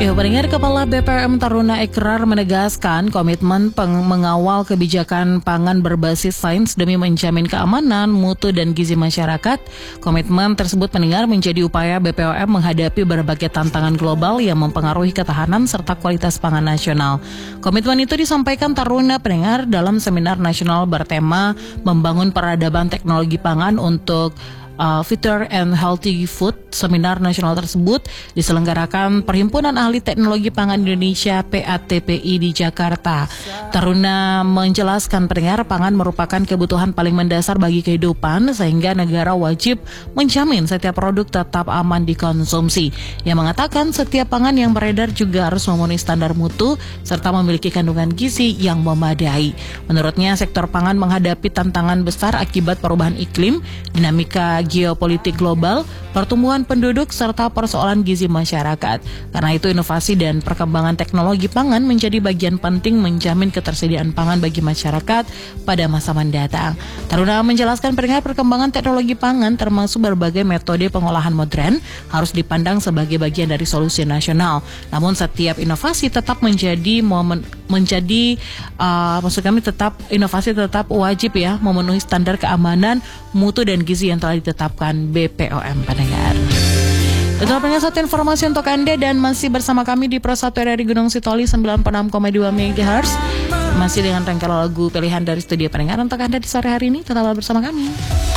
Ya, pendengar, Kepala BPOM Taruna Ikrar menegaskan komitmen mengawal kebijakan pangan berbasis sains demi menjamin keamanan, mutu, dan gizi masyarakat. Komitmen tersebut, pendengar, menjadi upaya BPOM menghadapi berbagai tantangan global yang mempengaruhi ketahanan serta kualitas pangan nasional. Komitmen itu disampaikan Taruna, pendengar, dalam seminar nasional bertema Membangun Peradaban Teknologi Pangan untuk Future and Healthy Food. Seminar nasional tersebut diselenggarakan Perhimpunan Ahli Teknologi Pangan Indonesia PATPI di Jakarta. Taruna menjelaskan, pendengar, pangan merupakan kebutuhan paling mendasar bagi kehidupan sehingga negara wajib menjamin setiap produk tetap aman dikonsumsi. Ia mengatakan setiap pangan yang beredar juga harus memenuhi standar mutu serta memiliki kandungan gizi yang memadai. Menurutnya, sektor pangan menghadapi tantangan besar akibat perubahan iklim, dinamika geopolitik global, pertumbuhan penduduk, serta persoalan gizi masyarakat. Karena itu, inovasi dan perkembangan teknologi pangan menjadi bagian penting menjamin ketersediaan pangan bagi masyarakat pada masa mendatang. Taruna menjelaskan, pendengar, perkembangan teknologi pangan termasuk berbagai metode pengolahan modern harus dipandang sebagai bagian dari solusi nasional. Namun setiap inovasi tetap inovasi tetap wajib ya memenuhi standar keamanan, mutu, dan gizi yang telah ditetapkan BPOM, pendengar. Itulah, pendengar, satu informasi untuk Anda dan masih bersama kami di Pro 1 RRI Gunung Sitoli 96,2 MHz. Masih dengan rangkaian lagu pilihan dari studio, pendengar, untuk Anda di sore hari ini. Tetaplah bersama kami.